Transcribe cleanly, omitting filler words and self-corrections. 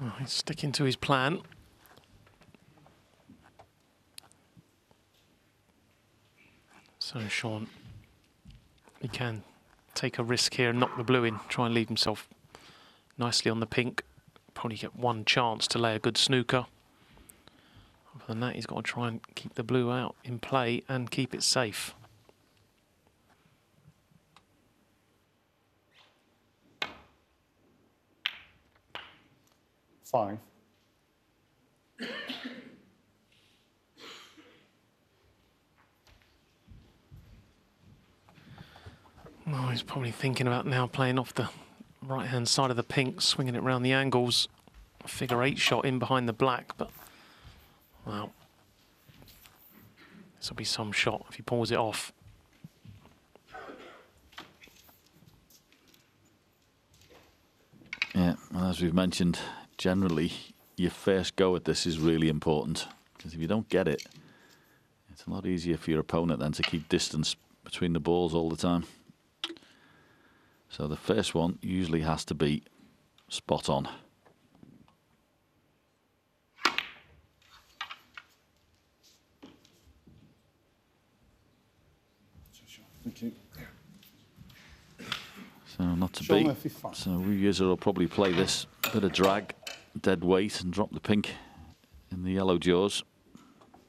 Well, he's sticking to his plan. So Shaun, he can take a risk here and knock the blue in, try and leave himself nicely on the pink. Probably get one chance to lay a good snooker. Other than that, he's got to try and keep the blue out in play and keep it safe. Fine. Oh, he's probably thinking about now playing off the right-hand side of the pink, swinging it around the angles. A figure-8 shot in behind the black, but, well, this will be some shot if he pulls it off. Yeah, well, as we've mentioned, generally, your first go at this is really important, because if you don't get it, it's a lot easier for your opponent then to keep distance between the balls all the time. So the first one usually has to be spot on. Thank you. So not to Shaun beat. Murphy, fine. So User will probably play this bit of drag, dead weight, and drop the pink in the yellow jaws.